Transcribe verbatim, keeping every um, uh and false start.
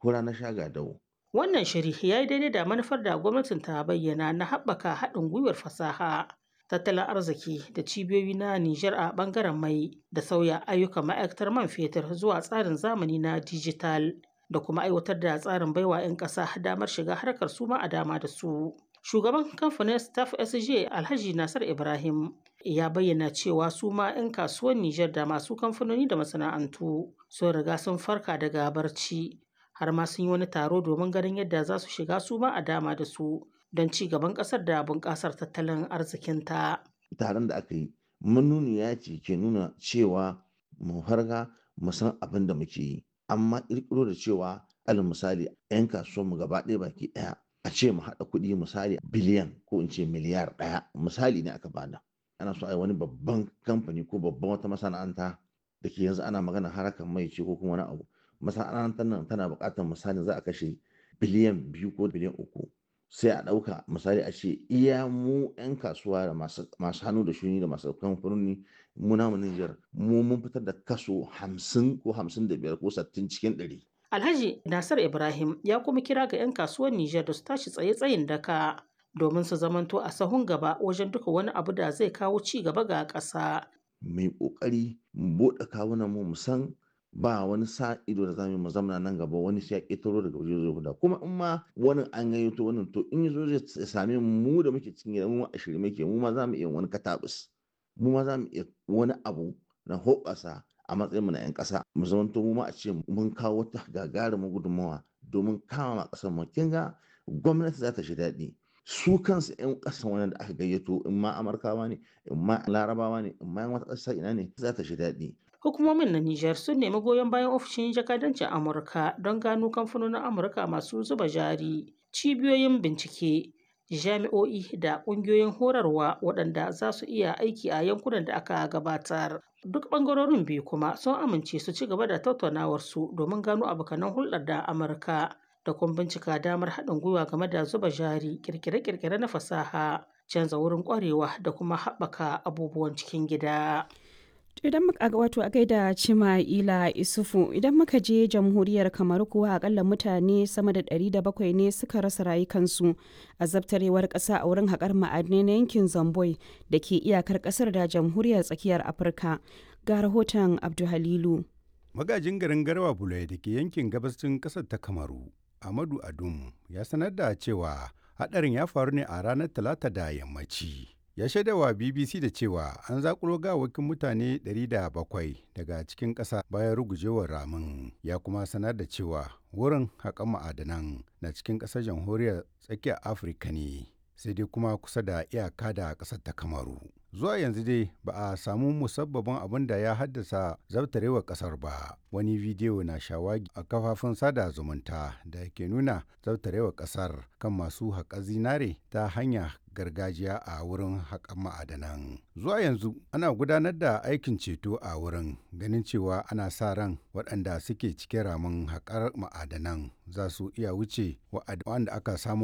fura na sha ga dawo. Wannan shiri ya yi daidai da manufar da gwamnatin ta bayyana na haɓaka haɗin gwiwar fasaha, tattalin arziki da cibiyoyi na Nijar a ɓangaren mai da sauya ayyukan ma'aikatar man fetur zuwa tsarin zamani na dijital da kuma aiwatar da tsarin baiwa 'yan ƙasa damar shiga harkar su ma a dama da su. Shugaban kamfanin Staff S J Alhaji Nasir Ibrahim ya bayyana cewa su ma 'yan kasuwar Nijar da masu kamfanoni da masana'antu sun riga sun farka daga barci har ma sun yi wani taro domin ganin yadda za su shiga su ma a dama da su don ci gaban ƙasar da bunƙasar tattalin arzikinta. Taron da aka yi manuniya ce ke nuna cewa mu farga mu san abin da muke yi, amma ƙirƙiro da cewa alal misali 'yan kasuwanmu gaba ɗaya baki ɗaya a ce mu haɗa kuɗi misali biliyan ko in ce miliyar ɗaya misali ne aka bada. Ana so a yi wani babban kamfani ko babban wata masana'anta da ke yanzu ana magana harkar mai ce ko kuma wani abu. Masana'antar nan tana buƙatar misali za a kashe biliyan biyu ko biliyan uku. Sai a ɗauka misali a ce iya mu 'yan kasuwa da masu hannu da shuni da masu kamfanoni mu namu Nijar mu mun fitar da kaso hamsin ko hamsin da biyar ko sittin cikin ɗari. Alhaji Nasir Ibrahim ya kuma kira ga 'yan kasuwar Nijar da su tashi tsaye tsayin daka domin su zamanto a sahun gaba wajen duka wani abu da zai kawo ci gaba ga ƙasa. Mai ƙoƙari mu buɗe kawunan mu mu san ba wani sa ido da zamu mu zamana nan gaba wani sai ya ƙetaro daga waje zai huda kuma in ma wani an gayyato wannan to in yazo zai same mu da muke cikin gida mu a shirye muke mu ma zamu iya wani katabus mu ma zamu iya wani abu na hoɓasa a matsayin mu na 'yan ƙasa mu zamanto mu ma a ce mun kawo wata gagarumin gudunmawa domin kama ƙasar mu kin ga gwamnati za ta shi daɗi su kansu 'yan ƙasan wannan da aka gayyato in ma Amurkawa ne in ma Larabawa ne in ma 'yan wata ƙasa ina ne za ta shi daɗi. Hukumomin na Nijar sun nemi goyon bayan ofishin jakadancin Amurka don gano kamfanonin Amurka masu zuba jari, cibiyoyin bincike, jami'o'i da ƙungiyoyin horarwa waɗanda za su iya aiki a yankunan da aka gabatar. Duk ɓangarorin biyu kuma sun amince su ci gaba da tattaunawarsu domin gano abokanan hulɗar da Amurka da kuma bincika damar haɗin gwiwa game da zuba jari, ƙirƙire-ƙirƙire na fasaha, canza wurin ƙwarewa da kuma haɓaka abubuwan cikin gida. Idan muka wato a gaida Cima'ila Isufu idan muka je jamhuriyar Kamaru kuwa akalla mutane sama da ɗari da bakwai ne suka rasa rayukansu a zabtarewar ƙasa a wurin haƙar ma'adinai na yankin Zamboi da ke iyakar ƙasar da jamhuriyar tsakiyar Afirka. Ga rahoton Abdu Halilu. Magajin garin Garwa Bulai da ke yankin gabashin ƙasar ta Kamaru, Amadu Adum ya sanar da cewa haɗarin ya faru ne a ranar Talata da yammaci. Ya shaidawa B B C da cewa an zakulo gawakin mutane ɗari da bakwai daga cikin ƙasa bayan rugujewar ramin. Ya kuma sanar da cewa wurin haƙan ma'adanan na cikin ƙasar jamhuriyar tsakiyar Afirka ne, sai dai kuma kusa da iyaka da ƙasar ta Kamaru. Zuwa yanzu dai ba a samu musabbabin abin da ya haddasa zabtarewar ƙasar ba. Wani bidiyo na shawagi a kafafen sada zumunta da ke nuna zabtarewar ƙasar kan masu haƙa zinare ta hanya gargajiya a wurin haƙan ma'adanan. Zuwa yanzu ana gudanar da aikin ceto a wurin ganin cewa ana sa ran waɗanda suke cikin ramin haƙar ma'adanan za su iya wuce wa'anda aka samu